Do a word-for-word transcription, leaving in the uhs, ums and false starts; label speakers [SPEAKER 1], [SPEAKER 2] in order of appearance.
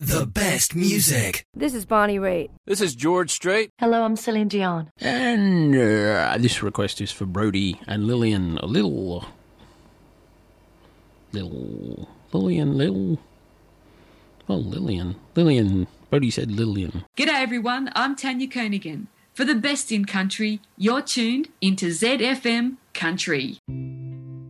[SPEAKER 1] The best music.
[SPEAKER 2] This is Bonnie Raitt.
[SPEAKER 3] This is George Strait.
[SPEAKER 4] Hello, I'm Celine Dion.
[SPEAKER 5] And uh, this request is for Brody and Lillian. A little... Little... Lillian, little... Oh, Lillian. Lillian. Brody said Lillian.
[SPEAKER 6] G'day everyone, I'm Tanya Konigan. For the best in country, you're tuned into Z F M Country.